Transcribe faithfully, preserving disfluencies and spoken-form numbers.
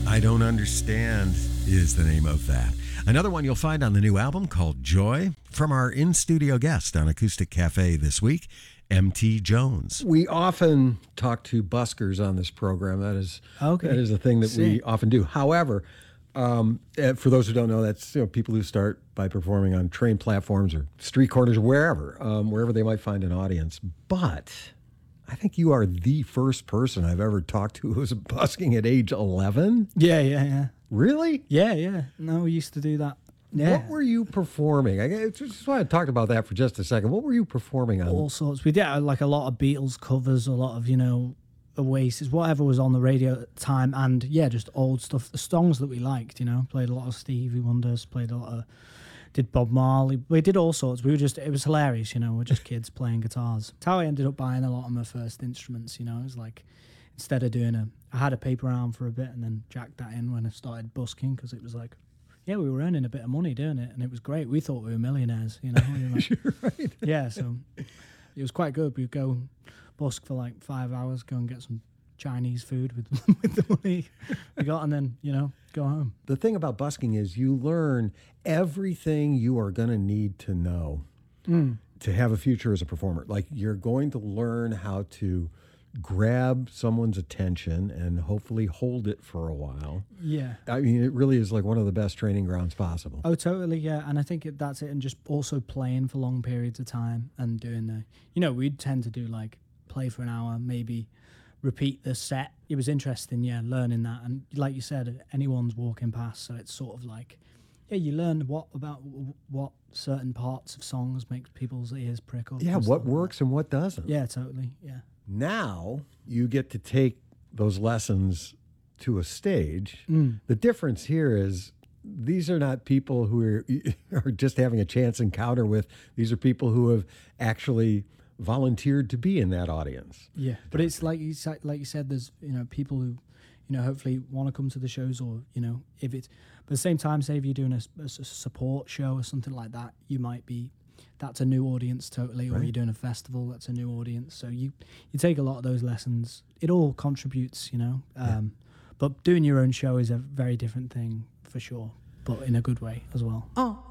I Don't Understand is the name of that. Another one you'll find on the new album called Joy from our in-studio guest on Acoustic Cafe this week, M T Jones. We often talk to buskers on this program. That is okay. that is a thing that See. we often do. However, um, for those who don't know, that's you know, people who start by performing on train platforms or street corners or wherever, um, wherever they might find an audience. But I think you are the first person I've ever talked to who was busking at age eleven. Yeah, yeah, yeah. Really? Yeah, yeah. No, we used to do that. Yeah. What were you performing? I just want to talk about that for just a second. What were you performing on? All sorts. We did uh, like a lot of Beatles covers, a lot of, you know, Oasis, whatever was on the radio at the time. And yeah, just old stuff, the songs that we liked, you know. Played a lot of Stevie Wonders, played a lot of, did Bob Marley. We did all sorts. We were just, it was hilarious, you know. We're just kids playing guitars. That's how I ended up buying a lot of my first instruments, you know. It was like, instead of doing a, I had a paper round for a bit and then jacked that in when I started busking because it was like, yeah, we were earning a bit of money doing it, and it was great. We thought we were millionaires, you know. We were like, You're right. yeah, so it was quite good. We'd go busk for like five hours, go and get some Chinese food with, with the money we got, and then, you know, go home. The thing about busking is you learn everything you are going to need to know mm. to have a future as a performer. Like, you're going to learn how to grab someone's attention and hopefully hold it for a while. Yeah. I mean, it really is like one of the best training grounds possible. Oh, totally, yeah. And I think it, that's it. And just also playing for long periods of time and doing the, you know, we'd tend to do like play for an hour, maybe repeat the set. It was interesting, yeah, learning that. And like you said, anyone's walking past, so it's sort of like, yeah, you learn what about what certain parts of songs makes people's ears prick up. Yeah, what works like and what doesn't. Yeah, totally, yeah. Now you get to take those lessons to a stage. Mm. The difference here is these are not people who are, are just having a chance encounter with. These are people who have actually volunteered to be in that audience. Yeah, but it's like you said, like you said, there's, you know, people who, you know, hopefully want to come to the shows, or, you know, if it's, but at the same time, say if you're doing a, a support show or something like that, you might be, that's a new audience totally, or right. you're doing a festival, that's a new audience. So you, you take a lot of those lessons. It all contributes, you know. Um, yeah. But doing your own show is a very different thing for sure, but in a good way as well. Oh.